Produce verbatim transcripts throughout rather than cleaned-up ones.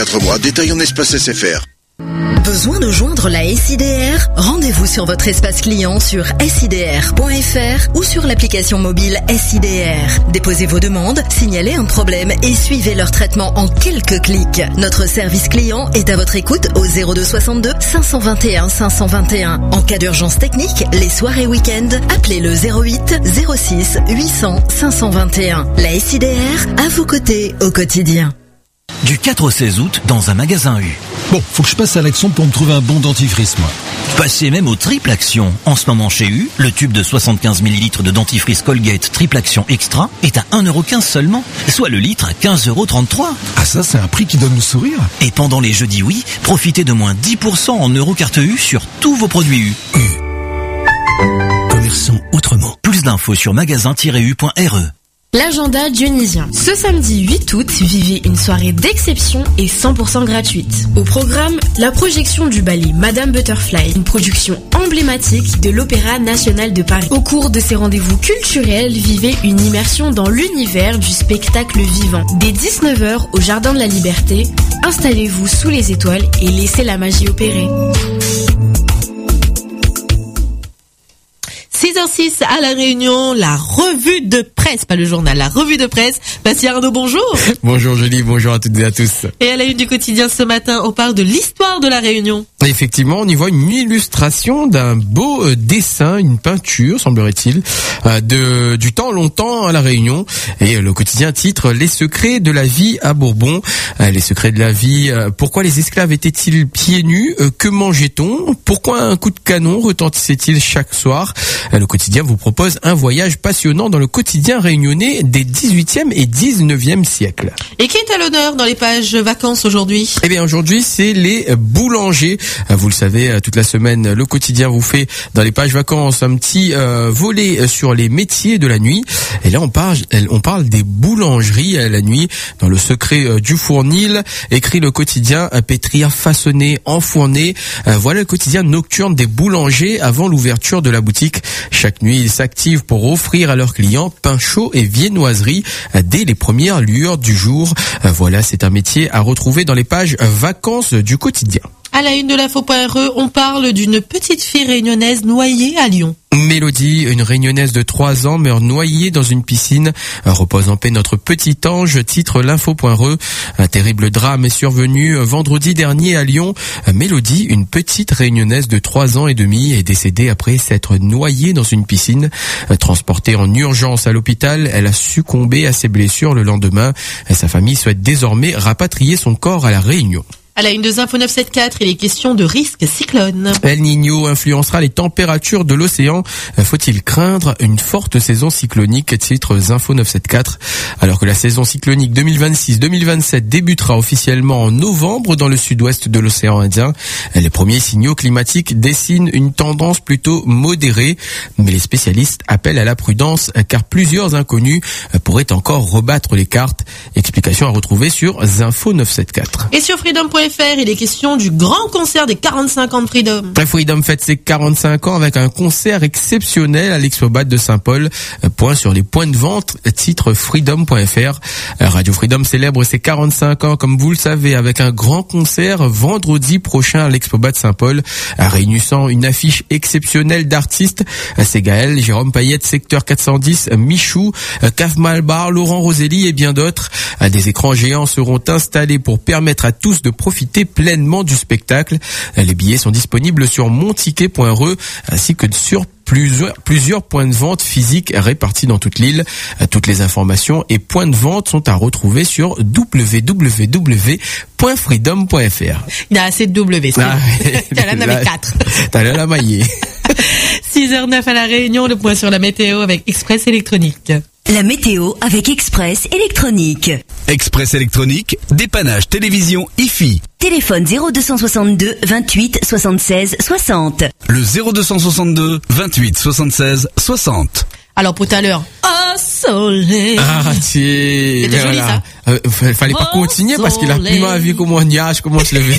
quatre mois. Détail en espace S F R. Besoin de joindre la S I D R? Rendez-vous sur votre espace client sur S I D R point F R ou sur l'application mobile S I D R. Déposez vos demandes, signalez un problème et suivez leur traitement en quelques clics. Notre service client est à votre écoute au zéro deux soixante-deux cinq cent vingt et un cinq cent vingt et un. En cas d'urgence technique, les soirs et week-ends, appelez le zéro huit zéro six huit cents cinq cent vingt et un. La S I D R, à vos côtés au quotidien. Du quatre au seize août, dans un magasin U. Bon, faut que je passe à l'action pour me trouver un bon dentifrice, moi. Passez même au triple action. En ce moment chez U, le tube de soixante-quinze millilitres de dentifrice Colgate triple action extra est à un euro quinze seulement, soit le litre à quinze euros trente-trois. Ah ça, c'est un prix qui donne le sourire. Et pendant les jeudis oui, profitez de moins dix pour cent en Eurocarte U sur tous vos produits U. U. Commerçons autrement. Plus d'infos sur magasin tiret u point r e. L'agenda dionysien. Ce samedi huit août, vivez une soirée d'exception et cent pour cent gratuite. Au programme, la projection du ballet Madame Butterfly, une production emblématique de l'Opéra National de Paris. Au cours de ces rendez-vous culturels, vivez une immersion dans l'univers du spectacle vivant. Dès dix-neuf heures au Jardin de la Liberté, installez-vous sous les étoiles et laissez la magie opérer. six heures six à La Réunion, la revue de presse, pas le journal, la revue de presse. Bastien Arnaud, bonjour. Bonjour Julie, bonjour à toutes et à tous. Et à la une du quotidien ce matin, on parle de l'histoire de La Réunion. Effectivement, on y voit une illustration d'un beau dessin, une peinture, semblerait-il, de du temps longtemps à La Réunion. Et le quotidien titre « Les secrets de la vie à Bourbon ». Les secrets de la vie, pourquoi les esclaves étaient-ils pieds nus? Que mangeait-on? Pourquoi un coup de canon retentissait-il chaque soir? Le quotidien vous propose un voyage passionnant dans le quotidien réunionnais des dix-huitième et dix-neuvième siècles. Et qui est à l'honneur dans les pages vacances aujourd'hui? Eh bien aujourd'hui c'est les boulangers. Vous le savez, toute la semaine le quotidien vous fait dans les pages vacances un petit euh, volet sur les métiers de la nuit. Et là on parle, on parle des boulangeries à la nuit dans le secret du fournil. Écrit le quotidien, pétrir, façonner, enfourner. Voilà le quotidien nocturne des boulangers avant l'ouverture de la boutique. Chaque nuit, ils s'activent pour offrir à leurs clients pain chaud et viennoiserie dès les premières lueurs du jour. Voilà, c'est un métier à retrouver dans les pages vacances du quotidien. À la une de l'info point r e, on parle d'une petite fille réunionnaise noyée à Lyon. Mélodie, une réunionnaise de trois ans, meurt noyée dans une piscine. Repose en paix notre petit ange, titre l'info point r e. Un terrible drame est survenu vendredi dernier à Lyon. Mélodie, une petite réunionnaise de trois ans et demi, est décédée après s'être noyée dans une piscine. Transportée en urgence à l'hôpital, elle a succombé à ses blessures le lendemain. Sa famille souhaite désormais rapatrier son corps à La Réunion. À la une de Info neuf cent soixante-quatorze, il est question de risque cyclone. El Niño influencera les températures de l'océan. Faut-il craindre une forte saison cyclonique? Titre Info neuf cent soixante-quatorze. Alors que la saison cyclonique deux mille vingt-six deux mille vingt-sept débutera officiellement en novembre dans le sud-ouest de l'océan Indien, les premiers signaux climatiques dessinent une tendance plutôt modérée. Mais les spécialistes appellent à la prudence car plusieurs inconnus pourraient encore rebattre les cartes. Explication à retrouver sur Info neuf cent soixante-quatorze. Et sur freedom point f r, il est question du grand concert des quarante-cinq ans de Freedom. Freedom fête ses quarante-cinq ans avec un concert exceptionnel à l'Expobat de Saint-Paul. Point sur les points de vente, titre freedom point f r. Radio Freedom célèbre ses quarante-cinq ans, comme vous le savez, avec un grand concert vendredi prochain à l'Expobat de Saint-Paul, réunissant une affiche exceptionnelle d'artistes. C'est Gaël, Jérôme Payette, Secteur quatre cent dix, Michou, Caf Malbar, Laurent Roselli et bien d'autres. Des écrans géants seront installés pour permettre à tous de profiter pleinement du spectacle. Les billets sont disponibles sur monticket point r e ainsi que sur plusieurs, plusieurs points de vente physiques répartis dans toute l'île. Toutes les informations et points de vente sont à retrouver sur w w w point freedom point f r. Il y a assez de W. Ah, T'as là, avec quatre. T'as là la maillée. six heures zéro neuf à La Réunion, le point sur la météo avec Express Électronique. La météo avec Express Électronique. Express Électronique, dépannage télévision I F I. Téléphone zéro deux cent soixante-deux vingt-huit soixante-seize soixante. Le zéro deux cent soixante-deux vingt-huit soixante-seize soixante. Alors pour tout à l'heure, oh soleil. Ah tiens. C'était joli ça. Euh, fallait pas oh continuer parce qu'il a plus ma vie qu'au moignage, comment se lever.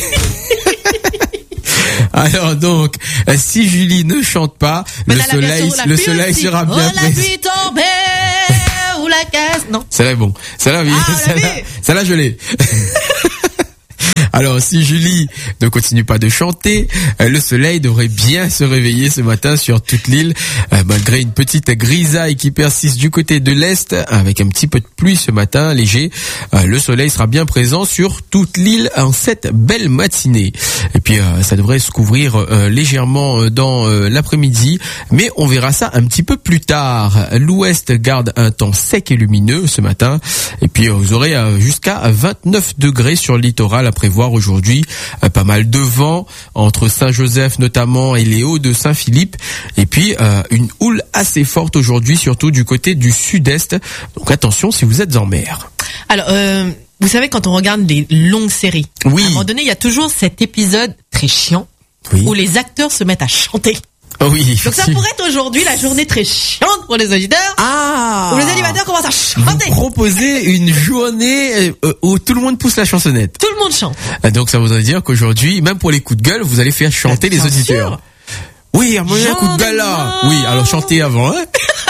Alors donc, si Julie ne chante pas, mais le soleil, le soleil aussi. Sera bien oh, la pluie tombée ou la casse. Non. C'est là bon. C'est là oui. Ah, c'est là, c'est là je l'ai. Alors, si Julie ne continue pas de chanter, euh, le soleil devrait bien se réveiller ce matin sur toute l'île, euh, malgré une petite grisaille qui persiste du côté de l'Est, avec un petit peu de pluie ce matin, léger. Euh, le soleil sera bien présent sur toute l'île en cette belle matinée. Et puis, euh, ça devrait se couvrir euh, légèrement dans euh, l'après-midi, mais on verra ça un petit peu plus tard. L'Ouest garde un temps sec et lumineux ce matin. Et puis, euh, vous aurez euh, jusqu'à vingt-neuf degrés sur le littoral à prévoir aujourd'hui. Euh, pas mal de vent entre Saint-Joseph notamment et les Hauts de Saint-Philippe. Et puis, euh, une houle assez forte aujourd'hui, surtout du côté du sud-est. Donc, attention si vous êtes en mer. Alors, euh, vous savez, quand on regarde des longues séries, oui. à un moment donné, il y a toujours cet épisode très chiant oui. où les acteurs se mettent à chanter. Oh oui. Donc ça pourrait être aujourd'hui la journée très chiante pour les auditeurs. Ah. Où les animateurs commencent à chanter. Vous proposez une journée où tout le monde pousse la chansonnette. Tout le monde chante. Donc ça voudrait dire qu'aujourd'hui, même pour les coups de gueule, vous allez faire chanter Bien les auditeurs. sûr. Oui, à mon un coup de gueule là. Oui, alors chantez avant, hein.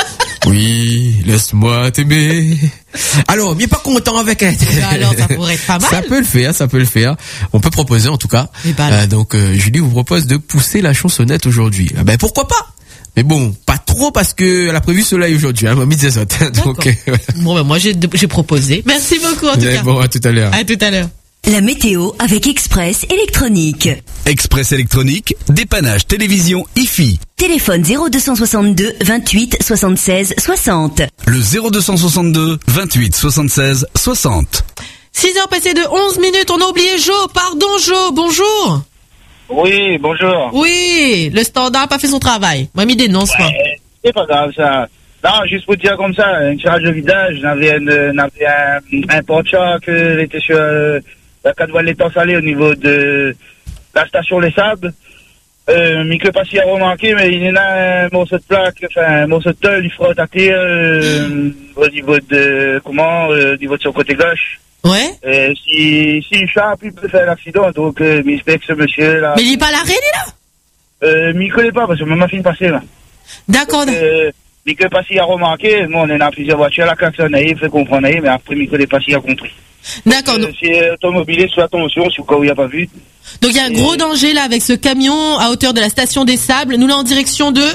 Oui, laisse-moi t'aimer. Alors, mais pas content avec elle. Bah alors, ça pourrait être pas mal. Ça peut le faire, ça peut le faire. On peut proposer en tout cas. Ben euh, donc, euh, Julie vous propose de pousser la chansonnette aujourd'hui. Ah ben pourquoi pas. Mais bon, pas trop parce que elle a prévu soleil aujourd'hui, hein, mamie disait ça. Donc, euh, bon ben moi j'ai j'ai proposé. Merci beaucoup en tout mais cas. Bon, à tout à l'heure. À tout à l'heure. La météo avec Express Électronique. Express Électronique, dépannage télévision I F I. Téléphone zéro deux soixante-deux vingt-huit soixante-seize soixante. Le zéro deux cent soixante-deux vingt-huit soixante-seize soixante. six heures passées de onze minutes, on a oublié Jo. Pardon Jo, bonjour. Oui, bonjour. Oui, le standard n'a pas fait son travail. Moi, mis dénonce moi. Ouais, c'est pas grave ça. Non, juste pour dire comme ça, une charge de vidage, j'avais un, j'avais un, un porte-chat qui était sur euh, la quatre voies de l'étang salé au niveau de la station Les Sables. Euh, mais que pas si à remarquer, mais il y en a un morceau de plaque, enfin un morceau de tôle, il frotte à terre euh, au niveau de comment, euh, au niveau de son côté gauche. Ouais. Euh, si si il chape, il peut faire l'accident, donc euh, mais j'espère que ce monsieur là. Mais il est pas à l'arrêt, il est là. Euh, mais il connaît pas parce que ma fille passée là. D'accord. Donc, euh, mais que pas s'il a remarqué, moi on est dans plusieurs voitures, la klaxonne, il fait comprendre, mais après, il connaît pas s'il a compris. D'accord. Euh, si automobiliste, soit attention, si au cas où il n'y a pas vu. Donc il y a un gros danger là avec ce camion à hauteur de la station des Sables. Nous là en direction de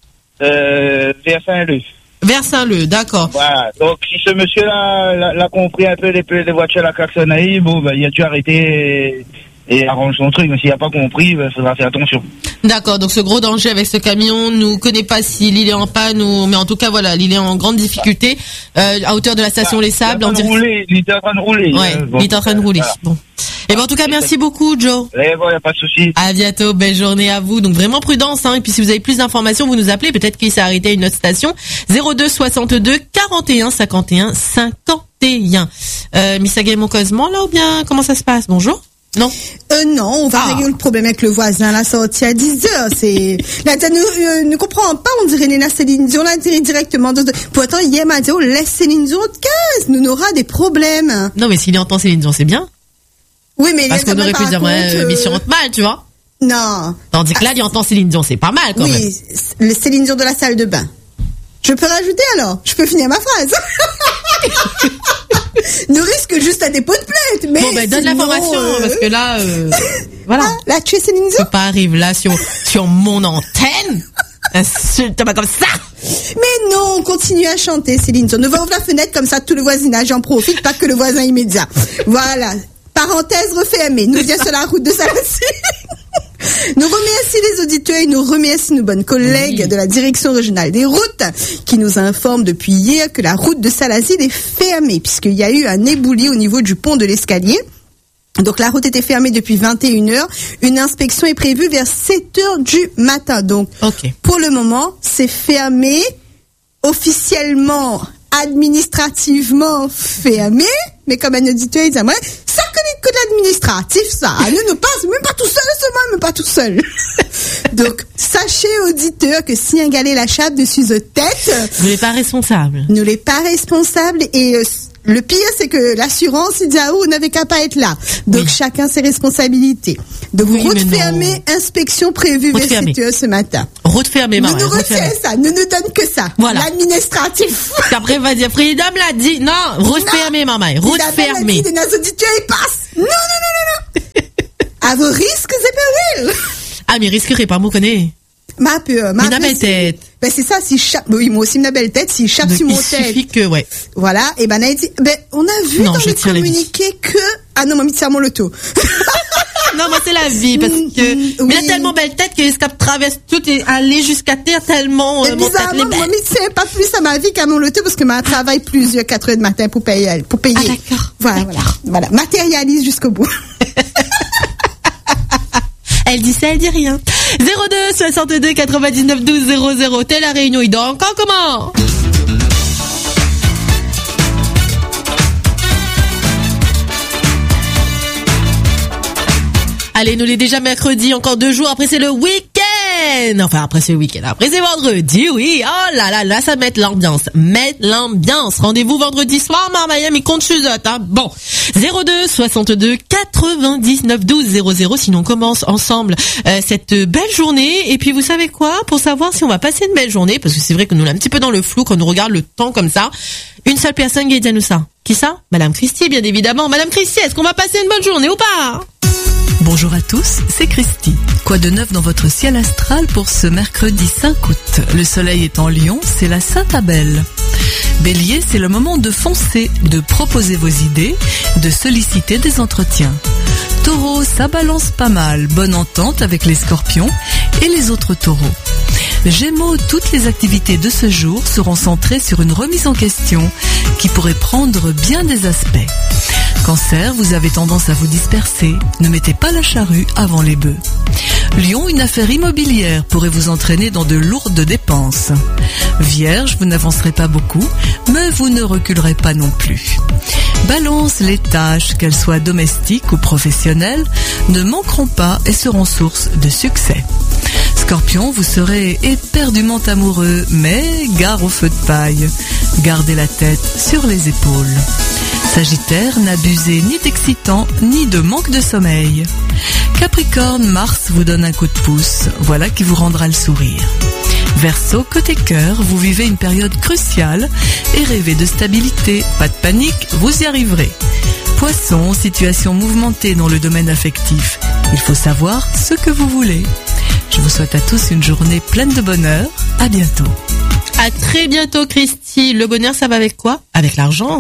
euh, vers Saint-Leu. Vers Saint-Leu, d'accord. Voilà. Donc si ce monsieur-là l'a compris un peu les, les voitures, la klaxonne, bon, ben, il a dû arrêter et, et arrange son truc, mais s'il n'a pas compris, il ben, faudra faire attention. D'accord, donc ce gros danger avec ce camion, nous connaît pas si l'île est en panne ou, mais en tout cas voilà, l'île est en grande difficulté, euh, à hauteur de la station ah, Les Sables. Il est en train de rouler, il est en train de rouler. Ouais, euh, bon, il est en train de rouler. Voilà. Bon. Et ben en tout cas, merci beaucoup, Joe. Eh bon, y a pas de souci. À bientôt, belle journée à vous. Donc vraiment prudence, hein. Et puis si vous avez plus d'informations, vous nous appelez. Peut-être qu'il s'est arrêté à une autre station. zéro deux soixante-deux quarante et un cinquante et un cinquante et un. Euh, Miss Agay, mon causement là ou bien comment ça se passe? Bonjour. Non. Euh, non, on va ah. régler le problème avec le voisin, la sortie à dix heures, c'est, là, tu ne, euh, ne comprends pas, on dirait Néna Céline Dion, là, directement, de... pourtant, hier, m'a dit, oh, laisse Céline Dion de quinze, nous n'aura des problèmes. Non, mais s'il entend Céline Dion, c'est bien. Oui, mais parce qu'on aurait pu dire, ouais, euh... mission honte mal, tu vois. Non. Tandis que là, il entend Céline Dion, c'est pas mal, quand oui, même. Oui, le Céline Dion de la salle de bain. Je peux rajouter, alors? Je peux finir ma phrase. Ne risque juste à des pots de plainte, mais. Bon, ben, donne l'information, euh... parce que là, euh, voilà. Ah, là, tu es Céline Dion? Je peux pas arriver là sur, sur mon antenne. Insulte pas comme ça. Mais non, continue à chanter, Céline Dion. Ne va ouvrir la fenêtre comme ça, tout le voisinage en profite, pas que le voisin immédiat. Voilà. Parenthèse refermée. Nous vient sur la route de Salassie. Nous remercions les auditeurs et nous remercions nos bonnes collègues oui. de la direction régionale des routes qui nous informent depuis hier que la route de Salassie est fermée puisqu'il y a eu un éboulis au niveau du pont de l'Escalier. Donc la route était fermée depuis vingt et une heures. Une inspection est prévue vers sept heures du matin. Donc okay. pour le moment, c'est fermé, officiellement, administrativement fermé. Mais comme un auditeur, il dit, ouais, ça connaît que de l'administratif, ça. Ne nous passe même pas tout seul, seulement, même pas tout seul. Donc, sachez, auditeurs, que si un galet la chape dessus de tête. Nous n'êtes pas responsables. Nous n'êtes pas responsables et, euh, le pire, c'est que l'assurance, il dit, ah, vous n'avez qu'à pas être là. Donc, oui. chacun ses responsabilités. Donc, oui, route fermée, inspection prévue vers sept heures ce matin. Route fermée, maman. Ne nous refait ça, ne nous donne que ça. Voilà. L'administratif. Après, vas-y, Freedom l'a dit. Non, route fermée, maman. Route fermée. Les auditeurs, ils passent. Non, non, non, non, non. À vos risques et périls. Ah, mais risquerait pas, moi connais. Ma peur, ma Mais une belle tête. Ben c'est ça, si chape, oui, moi aussi, une belle tête, si chape sur mon tête. Il suffit que, ouais. Voilà, et ben, dit, ben, on a vu non, dans je les communiqués que, ah non, mamie, tire mon loto. Non, moi, c'est la vie, parce que, oui. mais il a tellement belle tête que Escape traverse tout et aller jusqu'à terre tellement, et euh, mon tête les bizarrement, belles. mamie, tient pas plus à ma vie qu'à mon loto parce que ma travaille plusieurs quatre heures du matin pour payer, pour payer. Ah, d'accord. Voilà, voilà. Voilà. Matérialise jusqu'au bout. Elle dit ça, elle dit rien. zéro deux soixante-deux quatre-vingt-dix-neuf douze zéro zéro. T'es la Réunion, il dort encore comment? Allez, nous l'est déjà mercredi, encore deux jours, après c'est le week-end. Enfin, après c'est le week-end, après c'est vendredi, oui. Oh là là, là, ça met l'ambiance. Met l'ambiance. Rendez-vous vendredi soir, Marmaillem, il compte chuzote, hein. Bon. zéro deux soixante-deux quatre-vingt-dix-neuf douze zéro zéro. Sinon, on commence ensemble euh, cette belle journée. Et puis, vous savez quoi? Pour savoir si on va passer une belle journée, parce que c'est vrai que nous, on est un petit peu dans le flou quand on regarde le temps comme ça. Une seule personne qui dit à nous ça. Qui ça? Madame Christie, bien évidemment. Madame Christie, est-ce qu'on va passer une bonne journée ou pas? Bonjour à tous, c'est Christy. Quoi de neuf dans votre ciel astral pour ce mercredi cinq août? Le soleil est en Lion, c'est la Sainte-Abelle. Bélier, c'est le moment de foncer, de proposer vos idées, de solliciter des entretiens. Taureau, ça balance pas mal, bonne entente avec les scorpions et les autres taureaux. Gémeaux, toutes les activités de ce jour seront centrées sur une remise en question qui pourrait prendre bien des aspects. Cancer, vous avez tendance à vous disperser. Ne mettez pas la charrue avant les bœufs. Lion, une affaire immobilière pourrait vous entraîner dans de lourdes dépenses. Vierge, vous n'avancerez pas beaucoup, mais vous ne reculerez pas non plus. Balance, les tâches, qu'elles soient domestiques ou professionnelles, ne manqueront pas et seront source de succès. Scorpion, vous serez éperdument amoureux, mais gare au feu de paille. Gardez la tête sur les épaules. Sagittaire, n'abusez ni d'excitant, ni de manque de sommeil. Capricorne, Mars vous donne un coup de pouce, voilà qui vous rendra le sourire. Verseau, côté cœur, vous vivez une période cruciale et rêvez de stabilité. Pas de panique, vous y arriverez. Poisson, situation mouvementée dans le domaine affectif. Il faut savoir ce que vous voulez. Je vous souhaite à tous une journée pleine de bonheur. À bientôt. À très bientôt, Christy. Le bonheur, ça va avec quoi? Avec l'argent.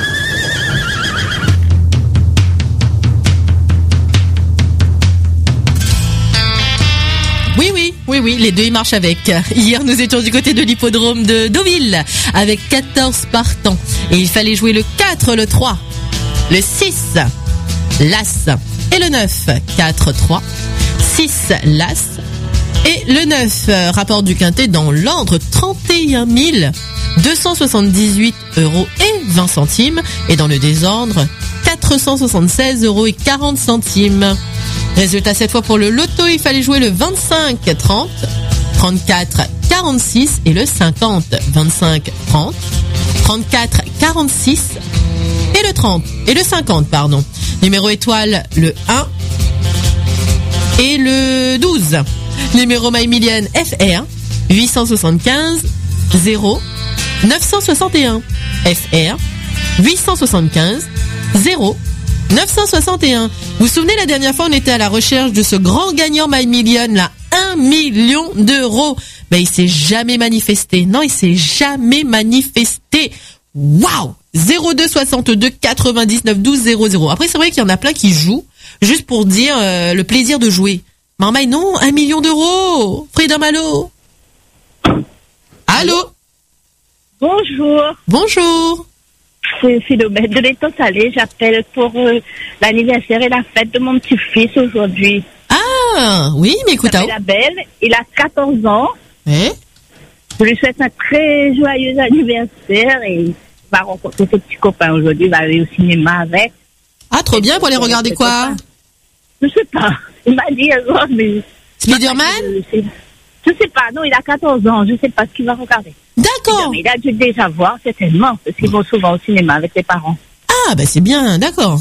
Oui, oui, oui, oui, les deux ils marchent avec. Hier, nous étions du côté de l'hippodrome de Deauville avec quatorze partants. Et il fallait jouer le quatre, le trois, le six, l'as et le neuf. quatre, trois, six, l'as et le neuf. Rapport du quintet dans l'ordre, trente et un mille deux cent soixante-dix-huit euros et vingt centimes. Et dans le désordre, quatre cent soixante-seize euros et quarante centimes. Résultat cette fois pour le loto, il fallait jouer le vingt-cinq, trente, trente-quatre, quarante-six et le cinquante. vingt-cinq, trente, trente-quatre, quarante-six et le trente, et le cinquante, pardon. Numéro étoile, le un et le douze. Numéro My Million F R, huit cent soixante-quinze, zéro, neuf cent soixante et un. F R, huit cent soixante-quinze, zéro, neuf cent soixante et un. Vous vous souvenez, la dernière fois, on était à la recherche de ce grand gagnant My Million, là, un million d'euros. Mais il s'est jamais manifesté. Non, il s'est jamais manifesté. Waouh! zéro deux soixante-deux quatre-vingt-dix-neuf douze zéro zéro. Après, c'est vrai qu'il y en a plein qui jouent, juste pour dire euh, le plaisir de jouer. Marmaille, non, un million d'euros. Freedom, allô? Allô? Bonjour. Bonjour. C'est Philomène de l'étang salé. J'appelle pour euh, l'anniversaire et la fête de mon petit-fils aujourd'hui. Ah, oui, mais écoute, il s'appelle Abel, il a quatorze ans. Eh? Je lui souhaite un très joyeux anniversaire et il va rencontrer ses petits copains aujourd'hui. Il va aller au cinéma avec. Ah, trop bien, pour aller regarder quoi? Je sais pas. Il m'a dit, euh, mais... Spider-Man? Je, je sais pas. Non, il a quatorze ans. Je sais pas ce qu'il va regarder. D'accord. Il a dû déjà voir, certainement, parce qu'ils vont souvent au cinéma avec les parents. Ah, ben c'est bien, d'accord.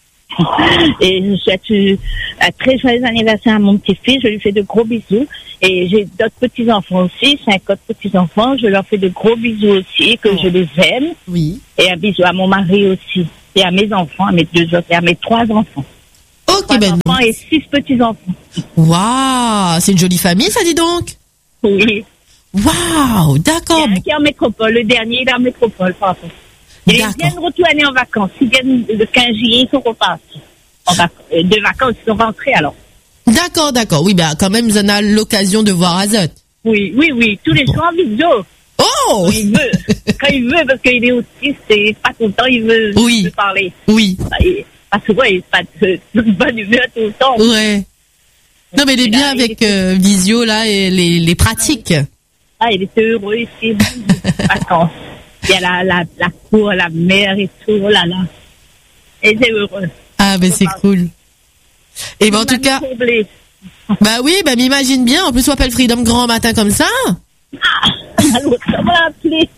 Et je souhaite un très joyeux anniversaire à mon petit-fils. Je lui fais de gros bisous. Et j'ai d'autres petits-enfants aussi, cinq autres petits-enfants. Je leur fais de gros bisous aussi, que oh. je les aime. Oui. Et un bisou à mon mari aussi. Et à mes enfants, à mes deux autres, et à mes trois enfants. Ok, Trois ben. enfants et six petits-enfants. Waouh, c'est une jolie famille, ça, dis donc. Oui. Waouh, d'accord. Il y a un qui est en métropole. Le dernier, il est en métropole, pardon. Et ils viennent retourner en vacances. Ils viennent le quinze juillet, ils sont repartis. En vac- euh, de vacances, ils sont rentrés alors. D'accord, d'accord. Oui, ben, quand même, vous en avez l'occasion de voir Azot. Oui, oui, oui. Tous les soirs en vidéo. Oh! Quand il veut. Quand il veut, parce qu'il est autiste et pas tout le temps, il veut, oui. il veut parler. Oui. Et, parce que, ouais, il n'est pas de, de bonne humeur tout le temps. Ouais. Non, mais il est bien avec euh, Visio, là, et les, les pratiques. Ah, il était heureux ici. Vacances. Il y a la, la, la cour, la mer et tout, oh là là. Et il est heureux. Ah, ben, c'est cool. Et ben, en tout cas. Bah oui, bah m'imagine bien. En plus, on appelle Freedom grand matin comme ça. Ah, alors, ça m'a appelé.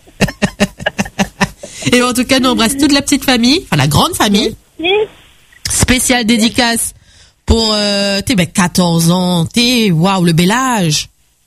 Et en tout cas, nous embrasse toute la petite famille, enfin la grande famille. Spéciale dédicace pour euh, t'es ben quatorze ans, t'es waouh le bel âge.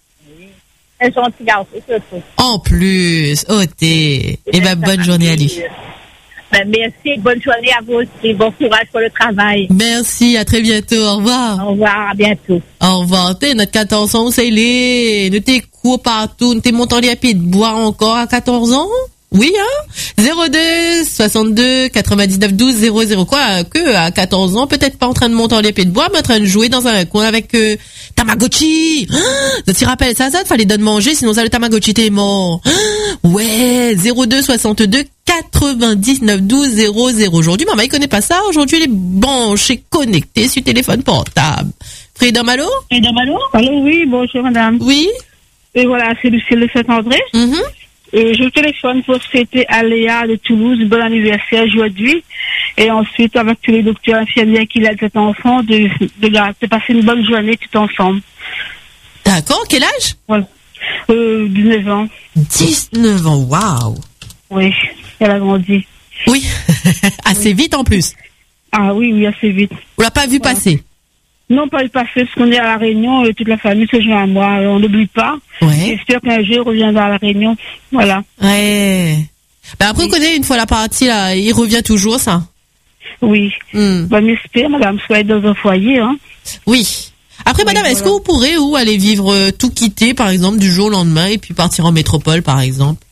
Un gentil garçon, surtout. En plus, oh t'es. Et ben bonne journée à lui. Ben, merci, bonne journée à vous aussi, bon courage pour le travail. Merci, à très bientôt, au revoir. Au revoir, à bientôt. Au revoir, t'es notre quatorze ans, c'est les, nous t'es cours partout, nous t'es montant les pieds de boire encore à quatorze ans? Oui, hein? zéro deux soixante-deux quatre-vingt-dix-neuf douze zéro zéro. Quoi, que à quatorze ans, peut-être pas en train de monter en épée de bois, mais en train de jouer dans un coin avec euh, Tamagotchi. Ah, ça t'y rappelle ça, ça, fallait donner manger, sinon ça le Tamagotchi t'es mort. Ah, ouais, zéro deux soixante-deux quatre-vingt-dix-neuf douze zéro zéro. Aujourd'hui, maman, il connaît pas ça. Aujourd'hui, il est branché, connecté sur téléphone portable. Freedom, allô? Freedom, allô? Allô, oui, bonjour, madame. Oui. Et voilà, c'est Lucille de Saint-André. Mm-hmm. Et je vous téléphone pour souhaiter à Léa de Toulouse bon anniversaire aujourd'hui. Et ensuite, avec tous les docteurs infirmiers qui aident cet enfant, de, de, de passer une bonne journée tout ensemble. D'accord, quel âge? Voilà. Euh, dix-neuf ans. dix-neuf ans, waouh. Oui, elle a grandi. Oui, assez vite en plus. Ah oui, oui, assez vite. On l'a pas vu voilà. passer? Non, pas vu passer, parce qu'on est à la Réunion et toute la famille se joint à moi. On n'oublie pas. Ouais. J'espère qu'un jour, il reviendra à la Réunion. Voilà. Ouais. Ben après, oui. On connaît une fois la partie, là, il revient toujours, ça. Oui. Mm. Ben, j'espère, madame, soit dans un foyer, hein. Oui. Après, oui, madame, voilà. Est-ce que vous pourrez, ou aller vivre euh, tout quitter, par exemple, du jour au lendemain, et puis partir en métropole, par exemple?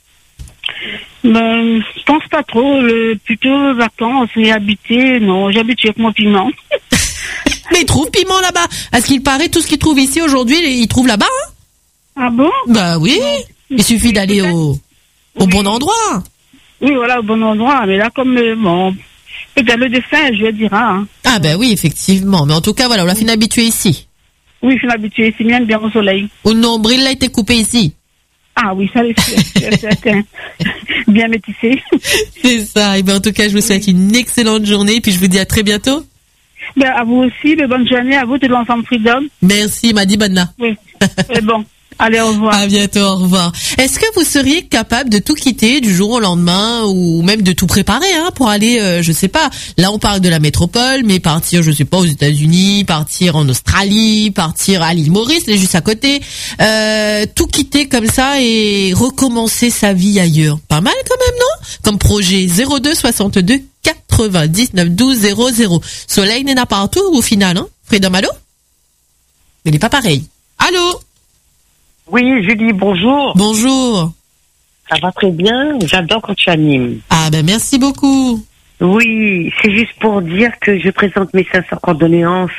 Ben, je pense pas trop. Le, plutôt vacances et habiter. Non, j'habite avec mon piment. Mais il trouve piment là-bas. À ce qu'il paraît, tout ce qu'il trouve ici aujourd'hui, il trouve là-bas. Hein? Ah bon? Bah oui. Il suffit d'aller au, au oui. bon endroit. Oui, voilà, au bon endroit. Mais là, comme euh, bon, peut-être le dessin, je vais dire. Hein. Ah ben oui, effectivement. Mais en tout cas, voilà, on l'a fait habitué ici. Oui, je suis habitué ici, bien, bien au soleil. Au nombril, là, a été coupé ici. Ah oui, ça c'est certain. Bien métissé. C'est ça. Et ben en tout cas, je vous souhaite une excellente journée. Et puis je vous dis à très bientôt. Ben, à vous aussi, de bonne journée, à vous, de l'ensemble Freedom. Merci, Madi Banna. Oui. Et bon, allez, au revoir. À bientôt, au revoir. Est-ce que vous seriez capable de tout quitter du jour au lendemain ou même de tout préparer, hein, pour aller, euh, je sais pas, là on parle de la métropole, mais partir, je sais pas, aux États-Unis, partir en Australie, partir à l'île Maurice, là, juste à côté, euh, tout quitter comme ça et recommencer sa vie ailleurs. Pas mal quand même, non? Comme projet zéro deux soixante-deux quatre-vingt-dix-neuf douze zéro zéro. Soleil n'est pas partout au final, hein? Freedom, allô? Mais il n'est pas pareil. Allô? Oui, Julie, bonjour. Bonjour. Ça va très bien, j'adore quand tu animes. Ah ben merci beaucoup. Oui, c'est juste pour dire que je présente mes sincères condoléances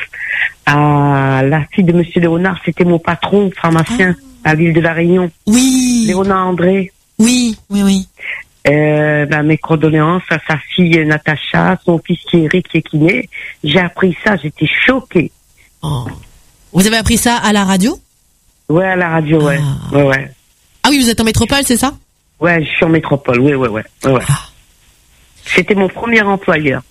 à la fille de Monsieur Léonard. C'était mon patron, pharmacien, ah. à l'île de la Réunion. Oui. Léonard André. Oui, oui, oui. Euh, ben, mes condoléances à sa fille Natacha, son fils qui est Eric qui est kiné. J'ai appris ça, j'étais choquée. Oh. Vous avez appris ça à la radio? Ouais, à la radio, ouais. Ah. ouais, ouais. Ah oui, vous êtes en métropole, c'est ça? Ouais, je suis en métropole, ouais, ouais, ouais. ouais, ouais. Ah. C'était mon premier employeur.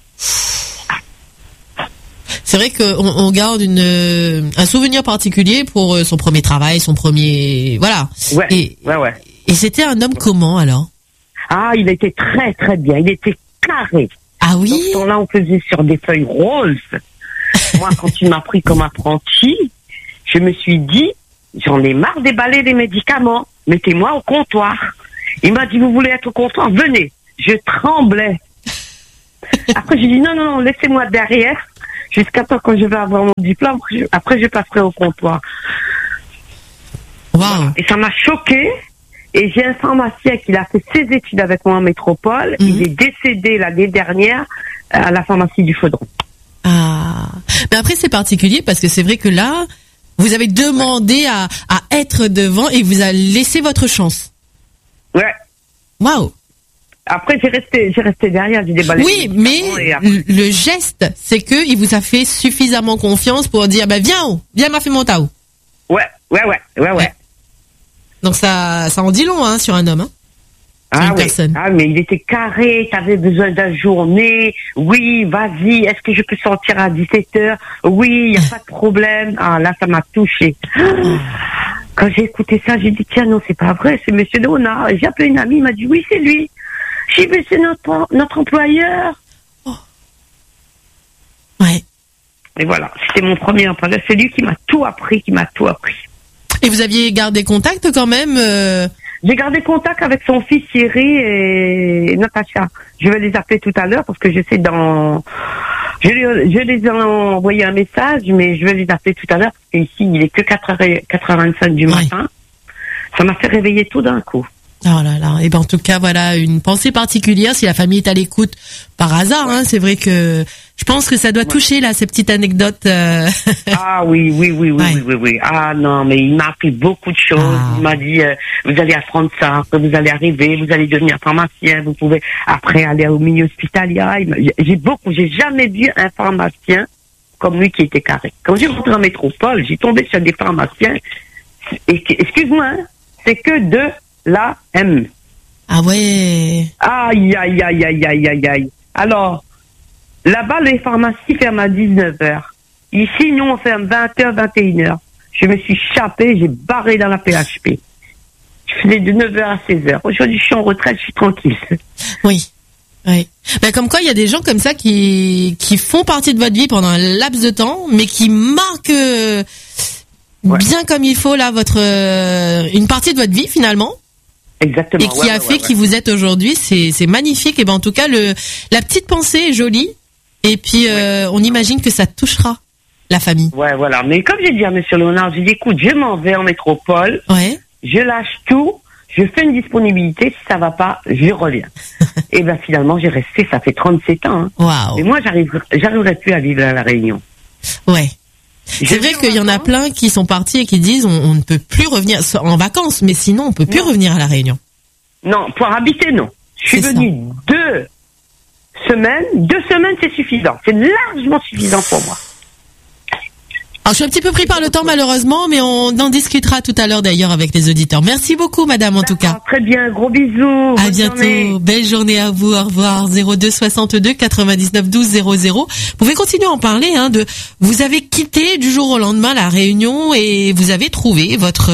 C'est vrai qu'on on garde une, un souvenir particulier pour son premier travail, son premier, voilà. Ouais, et, ouais, ouais. Et c'était un homme comment alors? Ah, il était très très bien, il était carré. Ah oui? Dans ce temps-là, on faisait sur des feuilles roses. Moi, quand il m'a pris comme apprenti, je me suis dit, j'en ai marre d'éballer les médicaments, mettez-moi au comptoir. Il m'a dit, vous voulez être au comptoir? Venez. Je tremblais. Après, j'ai dit, non, non, non, laissez-moi derrière. Jusqu'à temps quand je vais avoir mon diplôme, après je, après je passerai au comptoir. Wow. Voilà. Et ça m'a choqué. Et j'ai un pharmacien qui a fait ses études avec moi en métropole. Mm-hmm. Il est décédé l'année dernière à la pharmacie du Faudron. Ah. Mais après, c'est particulier parce que c'est vrai que là, vous avez demandé à, à être devant et vous avez laissé votre chance. Ouais. Waouh. Après, j'ai resté, j'ai resté derrière, j'ai déballé. Oui, mais le geste, c'est que il vous a fait suffisamment confiance pour dire, bah, viens, oh, viens, m'a fait mon taou. Ouais, ouais, ouais, ouais, ouais. Donc ça, ça en dit long, hein, sur un homme, hein. Ah oui. Personne. Ah, mais il était carré, t'avais besoin d'une journée. Oui, vas-y, est-ce que je peux sortir à dix-sept heures? Oui, il n'y a pas de problème. Ah, là, ça m'a touché. Quand j'ai écouté ça, j'ai dit, tiens, non, c'est pas vrai, c'est monsieur Léonard. J'ai appelé une amie, il m'a dit, oui, c'est lui. J'ai dit, mais c'est notre, notre employeur. Oh. Ouais. Et voilà, c'était mon premier employeur. C'est lui qui m'a tout appris, qui m'a tout appris. Et vous aviez gardé contact quand même euh... J'ai gardé contact avec son fils Thierry et Natacha. Je vais les appeler tout à l'heure parce que je sais dans... Je, je les ai envoyé un message, mais je vais les appeler tout à l'heure parce qu'ici, il est que quatre heures vingt-cinq du matin. Ça m'a fait réveiller tout d'un coup. Oh là là. Et ben en tout cas, voilà, une pensée particulière si la famille est à l'écoute par hasard. Hein, c'est vrai que je pense que ça doit toucher là ces petites anecdotes. Euh... Ah oui, oui, oui, oui, ouais. oui, oui, oui. Ah non, mais il m'a appris beaucoup de choses. Ah. Il m'a dit, euh, vous allez apprendre ça, que vous allez arriver, vous allez devenir pharmacien, vous pouvez après aller au milieu hospitalier. J'ai beaucoup, j'ai jamais vu un pharmacien comme lui qui était carré. Quand j'ai rentré en métropole, j'ai tombé sur des pharmaciens. Et, excuse-moi, hein, c'est que de la M. Ah ouais. Aïe, aïe, aïe, aïe, aïe, aïe, aïe. Alors, là-bas, les pharmacies ferment à dix-neuf heures. Ici, nous, on ferme vingt heures, vingt et une heures. Je me suis chapé, j'ai barré dans la P H P. Je faisais de neuf heures à seize heures. Aujourd'hui, je suis en retraite, je suis tranquille. Oui. Oui. Ben, comme quoi, il y a des gens comme ça qui, qui font partie de votre vie pendant un laps de temps, mais qui marquent euh, ouais. bien comme il faut, là, votre, euh, une partie de votre vie, finalement. Exactement. Et qui ouais, a ouais, fait ouais, qui ouais. vous êtes aujourd'hui, c'est c'est magnifique. Et ben en tout cas le la petite pensée est jolie. Et puis euh, ouais. on imagine que ça touchera la famille. Ouais, voilà. Mais comme j'ai dit à Monsieur Léonard, j'ai dit écoute, je m'en vais en métropole. Ouais. Je lâche tout. Je fais une disponibilité. Si ça va pas, je reviens. Et ben finalement j'ai resté. Ça fait trente-sept ans. Hein. Waouh. Et moi j'arriverai, j'arriverai plus à vivre à la Réunion. Ouais. C'est vrai qu'il y en a plein qui sont partis et qui disent on, on ne peut plus revenir en vacances, mais sinon on peut plus non. revenir à la Réunion. Non, pour habiter non. Je suis venue deux semaines, deux semaines c'est suffisant, c'est largement suffisant pour moi. Alors je suis un petit peu pris par le temps malheureusement, mais on en discutera tout à l'heure d'ailleurs avec les auditeurs. Merci beaucoup madame en tout cas. Très bien, gros bisous. À bientôt, journée. Belle journée à vous, au revoir. zéro deux soixante-deux quatre-vingt-dix-neuf douze zéro zéro. Vous pouvez continuer à en parler hein, de vous avez quitté du jour au lendemain la Réunion et vous avez trouvé votre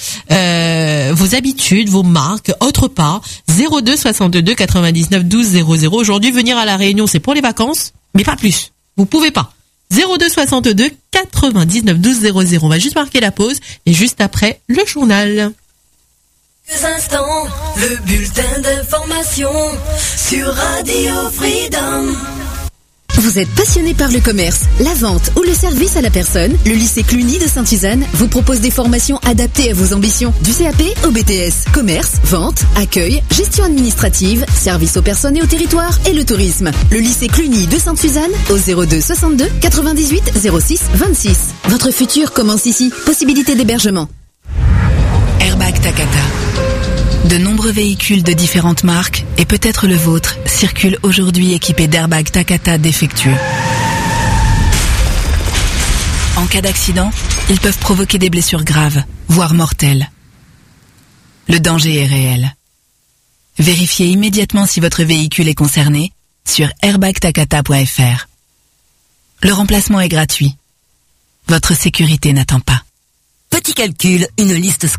euh, vos habitudes, vos marques autre part. zéro deux soixante-deux quatre-vingt-dix-neuf douze zéro zéro. Aujourd'hui venir à la Réunion, c'est pour les vacances, mais pas plus. Vous pouvez pas. zéro deux soixante-deux quatre-vingt-dix-neuf douze zéro zéro. On va juste marquer la pause et juste après le journal. Quelques instants, le bulletin d'information sur Radio Freedom. Vous êtes passionné par le commerce, la vente ou le service à la personne? Le lycée Cluny de Sainte-Suzanne vous propose des formations adaptées à vos ambitions. Du C A P au B T S, commerce, vente, accueil, gestion administrative, service aux personnes et au territoire et le tourisme. Le lycée Cluny de Sainte-Suzanne au zéro deux soixante-deux quatre-vingt-dix-huit zéro six vingt-six. Votre futur commence ici. Possibilité d'hébergement. Airbag Takata. De nombreux véhicules de différentes marques, et peut-être le vôtre, circulent aujourd'hui équipés d'airbags Takata défectueux. En cas d'accident, ils peuvent provoquer des blessures graves, voire mortelles. Le danger est réel. Vérifiez immédiatement si votre véhicule est concerné sur airbag takata point f r. Le remplacement est gratuit. Votre sécurité n'attend pas. Petit calcul, une liste